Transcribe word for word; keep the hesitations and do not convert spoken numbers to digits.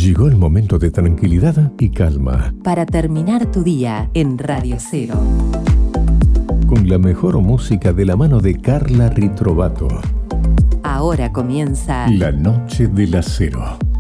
Llegó el momento de tranquilidad y calma. Para terminar tu día en Radio Cero. Con la mejor música de la mano de Carla Ritrovato. Ahora comienza La Noche del Acero.